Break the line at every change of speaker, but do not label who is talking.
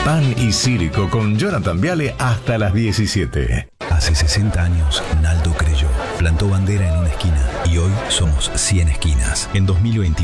Pan y Circo con Jonathan Viale hasta las 17.
Hace 60 años, Naldo creyó, plantó bandera en una esquina y hoy somos 100 esquinas. En 2021